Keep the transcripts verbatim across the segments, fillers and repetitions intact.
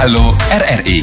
Halo R R I.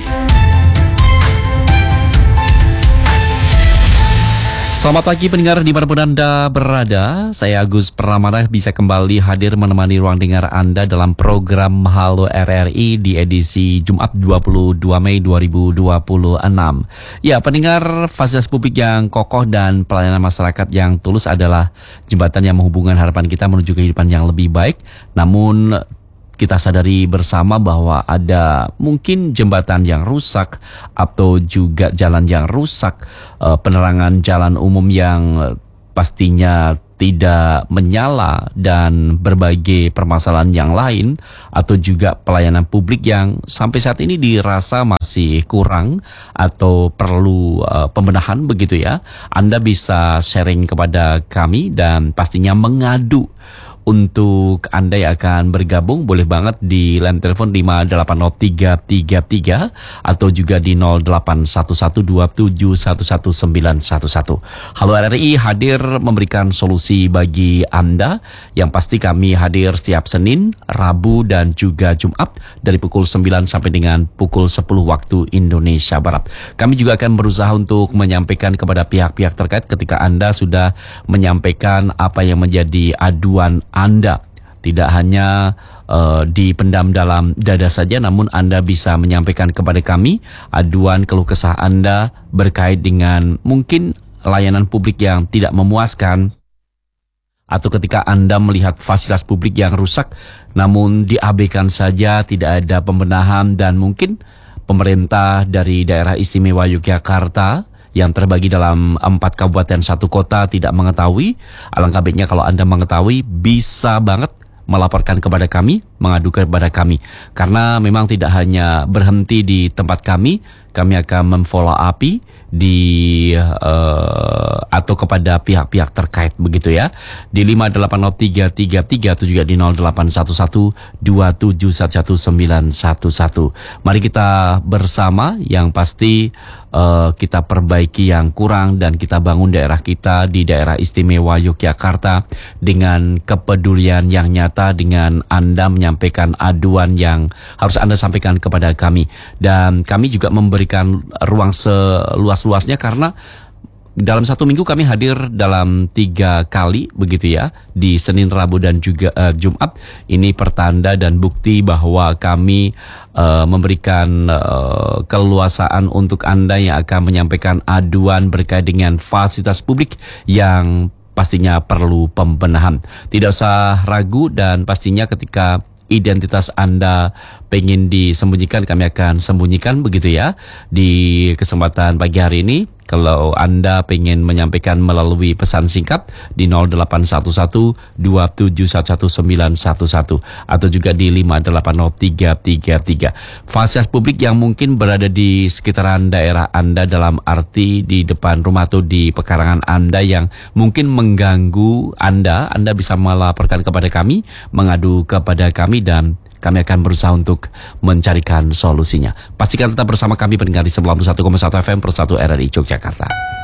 Selamat pagi pendengar dimanapun Anda berada. Saya Agus Pramana bisa kembali hadir menemani ruang dengar Anda dalam program Halo R R I di edisi Jumat dua puluh dua Mei dua ribu dua puluh enam. Ya, pendengar, fasilitas publik yang kokoh dan pelayanan masyarakat yang tulus adalah jembatan yang menghubungkan harapan kita menuju kehidupan yang lebih baik. Namun kita sadari bersama bahwa ada mungkin jembatan yang rusak atau juga jalan yang rusak, penerangan jalan umum yang pastinya tidak menyala dan berbagai permasalahan yang lain, atau juga pelayanan publik yang sampai saat ini dirasa masih kurang atau perlu uh, pembenahan begitu ya. Anda bisa sharing kepada kami dan pastinya mengadu. Untuk Anda yang akan bergabung, boleh banget di line telepon lima delapan nol tiga tiga tiga atau juga di nol delapan satu satu dua tujuh satu satu sembilan satu satu. Halo R R I hadir memberikan solusi bagi Anda, yang pasti kami hadir setiap Senin, Rabu dan juga Jumat dari pukul sembilan sampai dengan pukul sepuluh waktu Indonesia Barat. Kami juga akan berusaha untuk menyampaikan kepada pihak-pihak terkait ketika Anda sudah menyampaikan apa yang menjadi aduan Anda. Tidak hanya uh, dipendam dalam dada saja, namun Anda bisa menyampaikan kepada kami aduan keluh kesah Anda berkait dengan mungkin layanan publik yang tidak memuaskan, atau ketika Anda melihat fasilitas publik yang rusak namun diabaikan saja, tidak ada pembenahan, dan mungkin pemerintah dari daerah istimewa Yogyakarta yang terbagi dalam empat kabupaten satu kota tidak mengetahui. Alangkah baiknya kalau Anda mengetahui, bisa banget melaporkan kepada kami, mengadu kepada kami. Karena memang tidak hanya berhenti di tempat kami, kami akan memfollow up di uh, atau kepada pihak-pihak terkait begitu ya. Di lima delapan nol tiga tiga tiga atau juga di nol delapan satu satu dua tujuh satu satu sembilan satu satu. Mari kita bersama yang pasti uh, kita perbaiki yang kurang dan kita bangun daerah kita di daerah istimewa Yogyakarta dengan kepedulian yang nyata, dengan Anda menyampaikan aduan yang harus Anda sampaikan kepada kami. Dan kami juga memberikan ruang seluas-luasnya karena dalam satu minggu kami hadir dalam tiga kali begitu ya, di Senin, Rabu dan juga uh, Jumat. Ini pertanda dan bukti bahwa kami uh, memberikan uh, keleluasaan untuk Anda yang akan menyampaikan aduan berkait dengan fasilitas publik yang pastinya perlu pembenahan. Tidak usah ragu, dan pastinya ketika identitas Anda pengen disembunyikan, kami akan sembunyikan begitu ya. Di kesempatan pagi hari ini, kalau Anda pengen menyampaikan melalui pesan singkat di nol delapan satu satu dua tujuh satu satu sembilan satu satu atau juga di lima delapan nol tiga tiga tiga. Fasilitas publik yang mungkin berada di sekitaran daerah Anda, dalam arti di depan rumah atau di pekarangan Anda yang mungkin mengganggu Anda, Anda bisa melaporkan kepada kami, mengadu kepada kami, dan kami akan berusaha untuk mencarikan solusinya. Pastikan tetap bersama kami pendengar di sembilan puluh satu koma satu F M Persatu R R I Yogyakarta.